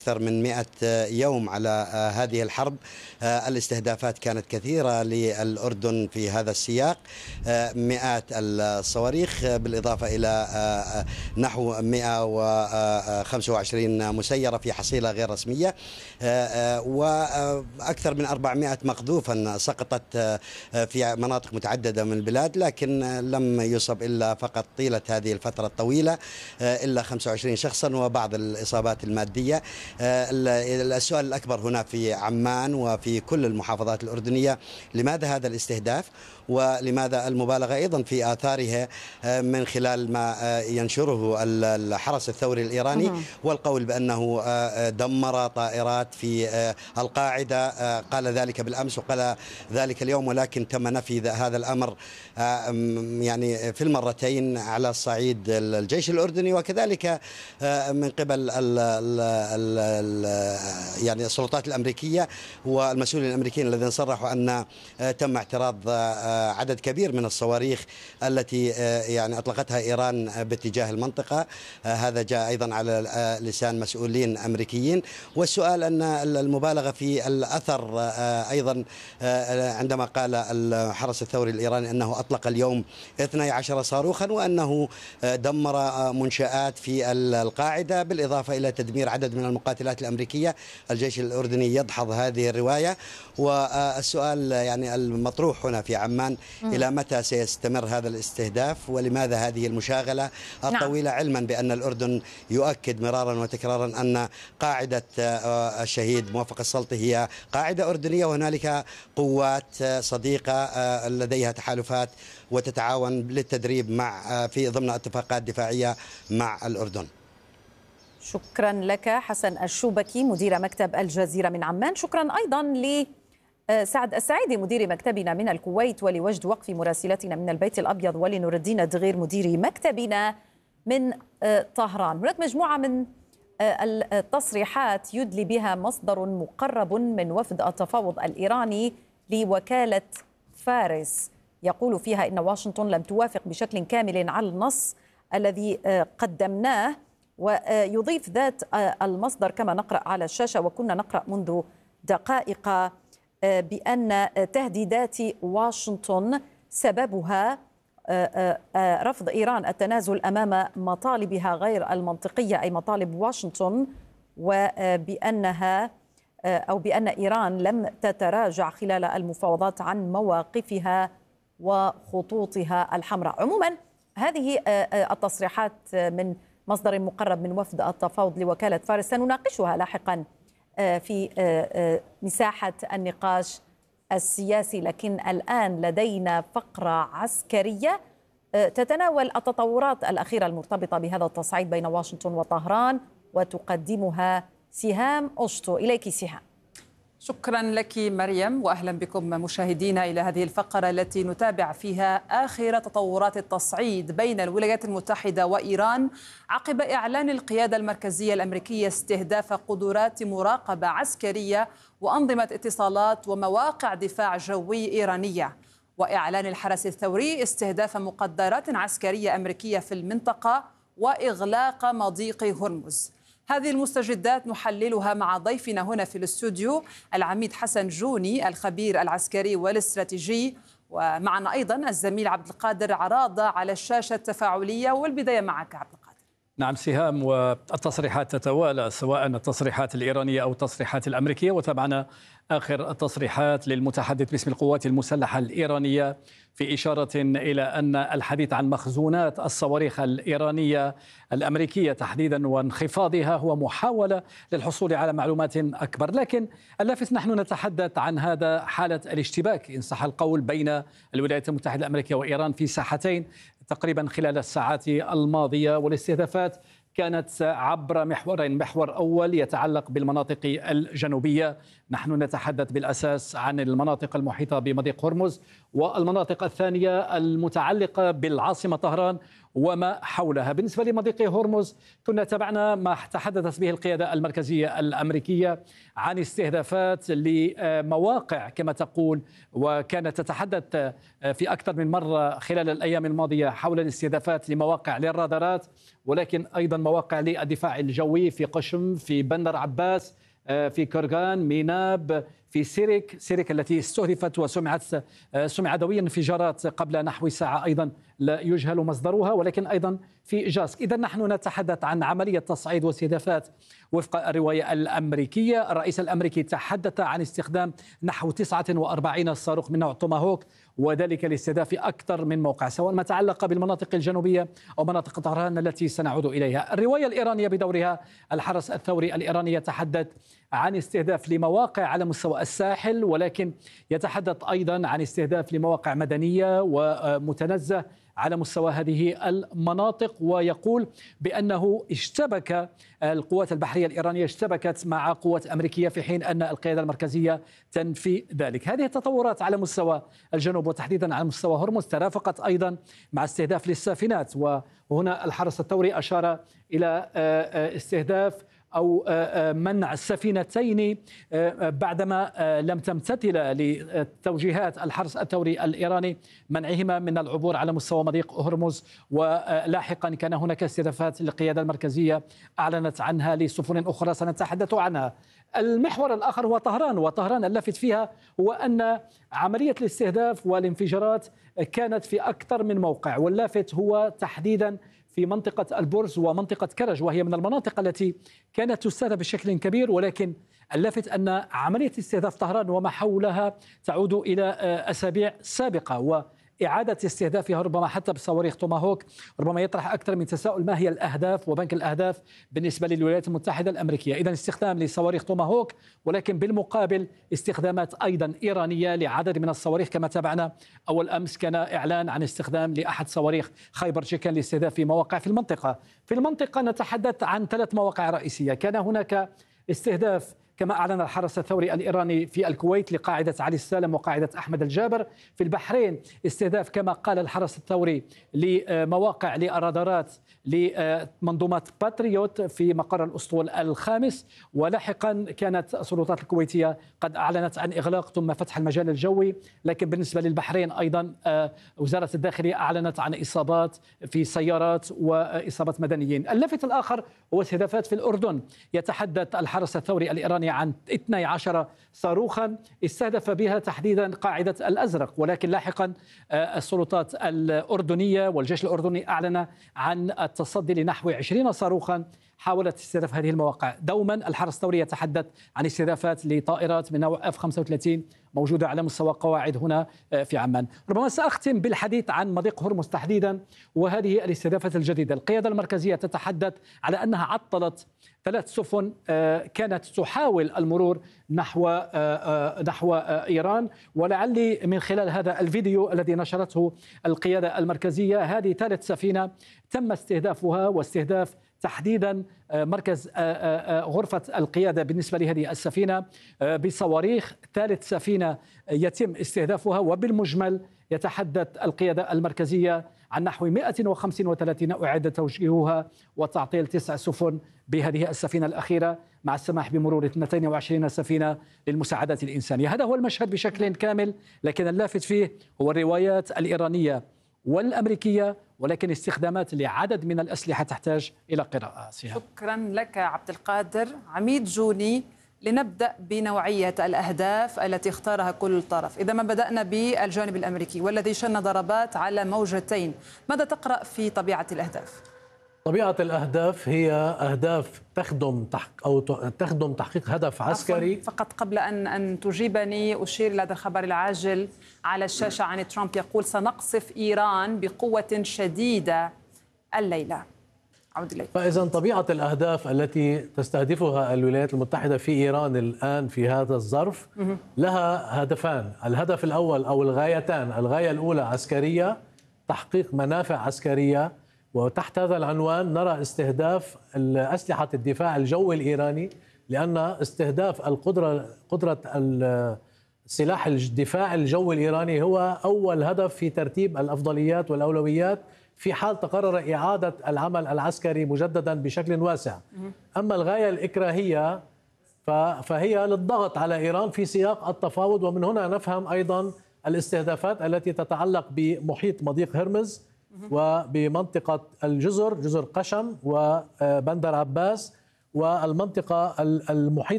أكثر من 100 يوم على هذه الحرب. الاستهدافات كانت كثيرة للأردن في هذا السياق، مئات الصواريخ بالإضافة إلى نحو 125 مسيرة في حصيلة غير رسمية، وأكثر من 400 مقذوفا سقطت في مناطق متعددة من البلاد، لكن لم يصب إلا فقط طيلة هذه الفترة الطويلة إلا 25 شخصا وبعض الإصابات المادية. السؤال الأكبر هنا في عمان وفي كل المحافظات الأردنية، لماذا هذا الاستهداف ولماذا المبالغة أيضا في آثارها من خلال ما ينشره الحرس الثوري الإيراني والقول بأنه دمر طائرات في القاعدة. قال ذلك بالأمس وقال ذلك اليوم، ولكن تم نفي هذا الأمر يعني في المرتين على الصعيد الجيش الأردني وكذلك من قبل يعني السلطات الأمريكية والمسؤولين الأمريكيين الذين صرحوا أن تم اعتراض عدد كبير من الصواريخ التي يعني أطلقتها إيران باتجاه المنطقة. هذا جاء أيضا على لسان مسؤولين أمريكيين. والسؤال أن المبالغة في الأثر أيضا عندما قال الحرس الثوري الإيراني أنه أطلق اليوم 12 صاروخا وأنه دمر منشآت في القاعدة بالإضافة إلى تدمير عدد من المقاتلات الأمريكية. الجيش الأردني يدحض هذه الرواية. والسؤال يعني المطروح هنا في عمان، إلى متى سيستمر هذا الاستهداف ولماذا هذه المشاغلة الطويلة، علما بأن الأردن يؤكد مرارا وتكرارا أن قاعدة الشهيد موفق السلطي هي قاعدة أردنية، وهنالك قوات صديقة لديها تحالفات وتتعاون للتدريب مع في ضمن اتفاقات دفاعية مع الأردن. شكرا لك حسن الشوبكي مدير مكتب الجزيرة من عمان. شكرا أيضا لسعد السعيدي مدير مكتبنا من الكويت، ولوجد وقف مراسلتنا من البيت الأبيض، ولنور الدين دغير مدير مكتبنا من طهران. هناك مجموعة من التصريحات يدلي بها مصدر مقرب من وفد التفاوض الإيراني لوكالة فارس، يقول فيها إن واشنطن لم توافق بشكل كامل على النص الذي قدمناه. ويضيف ذات المصدر كما نقرأ على الشاشة وكنا نقرأ منذ دقائق بأن تهديدات واشنطن سببها رفض إيران التنازل أمام مطالبها غير المنطقية، أي مطالب واشنطن، وبأنها أو بأن إيران لم تتراجع خلال المفاوضات عن مواقفها وخطوطها الحمراء. عموما هذه التصريحات من مصدر مقرب من وفد التفاوض لوكالة فارس سنناقشها لاحقا في مساحة النقاش السياسي، لكن الآن لدينا فقرة عسكرية تتناول التطورات الأخيرة المرتبطة بهذا التصعيد بين واشنطن وطهران، وتقدمها سهام أشطو. إليك سهام. شكرا لك مريم، وأهلا بكم مشاهدينا إلى هذه الفقرة التي نتابع فيها آخر تطورات التصعيد بين الولايات المتحدة وإيران عقب إعلان القيادة المركزية الأمريكية استهداف قدرات مراقبة عسكرية وأنظمة اتصالات ومواقع دفاع جوي إيرانية، وإعلان الحرس الثوري استهداف مقدرات عسكرية أمريكية في المنطقة وإغلاق مضيق هرمز. هذه المستجدات نحللها مع ضيفنا هنا في الاستوديو العميد حسن جوني الخبير العسكري والاستراتيجي، ومعنا أيضا الزميل عبد القادر عراضة على الشاشة التفاعلية. والبداية معك عبد القادر. نعم سهام، والتصريحات تتوالى سواء التصريحات الإيرانية أو التصريحات الأمريكية، وتابعنا آخر التصريحات للمتحدث باسم القوات المسلحة الإيرانية في إشارة إلى أن الحديث عن مخزونات الصواريخ الإيرانية الأمريكية تحديدا وانخفاضها هو محاولة للحصول على معلومات أكبر. لكن اللافت نحن نتحدث عن هذا حالة الاشتباك إن صح القول بين الولايات المتحدة الأمريكية وإيران في ساحتين تقريبا خلال الساعات الماضية، والاستهدافات كانت عبر محورين. محور أول يتعلق بالمناطق الجنوبية، نحن نتحدث بالأساس عن المناطق المحيطة بمضيق هرمز، والمناطق الثانية المتعلقة بالعاصمة طهران وما حولها. بالنسبة لمضيق هرمز كنا تابعنا ما تحدثت به القيادة المركزية الأمريكية عن استهدافات لمواقع كما تقول، وكانت تتحدث في أكثر من مرة خلال الأيام الماضية حول الاستهدافات لمواقع للرادارات، ولكن أيضا مواقع للدفاع الجوي في قشم، في بندر عباس، في كرغان، ميناب، في سيرك التي استهدفت سمع دويا انفجارات قبل نحو ساعة أيضا لا يجهل مصدرها، ولكن أيضا في جاسك. إذا نحن نتحدث عن عملية تصعيد واستهدافات وفق الرواية الأمريكية. الرئيس الأمريكي تحدث عن استخدام نحو 49 صاروخ من نوع توماهوك، وذلك لاستهداف أكثر من موقع سواء ما تعلق بالمناطق الجنوبية أو مناطق طهران التي سنعود إليها. الرواية الإيرانية بدورها الحرس الثوري الإيراني يتحدث عن استهداف لمواقع على مستوى الساحل، ولكن يتحدث أيضا عن استهداف لمواقع مدنية ومتنزه على مستوى هذه المناطق، ويقول بأنه اشتبك القوات البحرية الإيرانية اشتبكت مع قوات أمريكية في حين أن القيادة المركزية تنفي ذلك. هذه التطورات على مستوى الجنوب وتحديدا على مستوى هرمز ترافقت أيضا مع استهداف للسافينات، وهنا الحرس الثوري أشار إلى استهداف أو منع السفينتين بعدما لم تمتثل لتوجيهات الحرس الثوري الإيراني منعهما من العبور على مستوى مضيق هرمز، ولاحقا كان هناك استهدافات للقيادة المركزية أعلنت عنها لسفن أخرى سنتحدث عنها. المحور الآخر هو طهران، وطهران اللافت فيها هو أن عملية الاستهداف والانفجارات كانت في أكثر من موقع، واللافت هو تحديدا في منطقة البرز ومنطقة كرج، وهي من المناطق التي كانت تستهدف بشكل كبير، ولكن اللافت أن عملية استهداف طهران وما حولها تعود إلى أسابيع سابقة، وإعادة استهدافها ربما حتى بصواريخ توماهوك ربما يطرح أكثر من تساؤل ما هي الأهداف وبنك الأهداف بالنسبة للولايات المتحدة الأمريكية. إذن استخدام لصواريخ توماهوك، ولكن بالمقابل استخدامات أيضا إيرانية لعدد من الصواريخ، كما تابعنا أول أمس كان إعلان عن استخدام لأحد صواريخ خيبر شيكان لاستهداف مواقع في المنطقة. في المنطقة نتحدث عن 3 مواقع رئيسية. كان هناك استهداف كما أعلن الحرس الثوري الإيراني في الكويت لقاعدة علي السالم وقاعدة أحمد الجابر. في البحرين استهداف كما قال الحرس الثوري لمواقع للرادارات لمنظومات باتريوت في مقر الأسطول الخامس، ولاحقا كانت السلطات الكويتية قد أعلنت عن إغلاق ثم فتح المجال الجوي. لكن بالنسبة للبحرين أيضا وزارة الداخلية أعلنت عن إصابات في سيارات وإصابات مدنيين. اللافت الآخر هو استهدافات في الأردن، يتحدث الحرس الثوري الإيراني عن 12 صاروخا استهدف بها تحديدا قاعدة الأزرق، ولكن لاحقا السلطات الأردنية والجيش الأردني أعلن عن التصدي لنحو 20 صاروخا حاولت استهداف هذه المواقع. دوما الحرس الثوري يتحدث عن استهدافات لطائرات من نوع F-35 موجودة على مستوى قواعد هنا في عمان. ربما سأختم بالحديث عن مضيق هرمز تحديدا وهذه الاستهدافات الجديدة. القيادة المركزية تتحدث على أنها عطلت 3 سفن كانت تحاول المرور نحو إيران، ولعلي من خلال هذا الفيديو الذي نشرته القيادة المركزية هذه 3 سفينة تم استهدافها، واستهداف تحديدا مركز غرفة القيادة بالنسبة لهذه السفينة بصواريخ. 3 سفينة يتم استهدافها، وبالمجمل يتحدث القيادة المركزية عن نحو 135 أعاد توجيهها وتعطيل 9 سفن بهذه السفينة الأخيرة، مع السماح بمرور 22 سفينة للمساعدات الإنسانية. هذا هو المشهد بشكل كامل، لكن اللافت فيه هو الروايات الإيرانية والأمريكية، ولكن استخدامات لعدد من الأسلحة تحتاج إلى قراءة. شكرا لك عبد القادر. عميد جوني، لنبدأ بنوعية الأهداف التي اختارها كل طرف. إذا ما بدأنا بالجانب الأمريكي والذي شن ضربات على موجتين، ماذا تقرأ في طبيعة الأهداف؟ طبيعة الأهداف هي أهداف تخدم تحقيق هدف عسكري. فقط قبل أن تجيبني أشير إلى هذا الخبر العاجل على الشاشة عن ترامب يقول سنقصف إيران بقوة شديدة الليلة. عود إليك. فإذا طبيعة الأهداف التي تستهدفها الولايات المتحدة في إيران الآن في هذا الظرف لها هدفان. الهدف الأول أو الغايتان، الغاية الأولى عسكرية، تحقيق منافع عسكرية، وتحت هذا العنوان نرى استهداف أسلحة الدفاع الجوي الإيراني، لأن استهداف قدرة سلاح الدفاع الجوي الإيراني هو أول هدف في ترتيب الأفضليات والأولويات في حال تقرر إعادة العمل العسكري مجددا بشكل واسع. أما الغاية الإكراهية فهي للضغط على إيران في سياق التفاوض، ومن هنا نفهم أيضا الاستهدافات التي تتعلق بمحيط مضيق هرمز وبمنطقة الجزر، جزر قشم وبندر عباس، والمنطقة المحيطة